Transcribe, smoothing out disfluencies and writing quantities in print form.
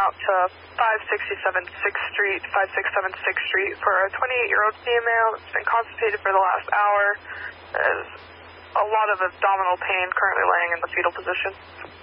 out to 567 6th Street, 567 6th Street for a 28-year-old female that's been constipated for the last hour. There's a lot of abdominal pain, currently laying in the fetal position.